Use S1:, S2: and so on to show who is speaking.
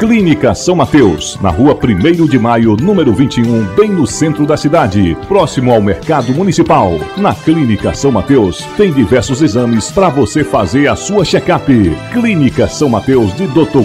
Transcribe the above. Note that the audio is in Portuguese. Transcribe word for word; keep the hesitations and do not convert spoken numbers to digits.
S1: Clínica São Mateus, na rua primeiro de maio, número vinte e um, bem no centro da cidade, próximo ao Mercado Municipal. Na Clínica São Mateus, tem diversos exames para você fazer a sua check-up. Clínica São Mateus de doutor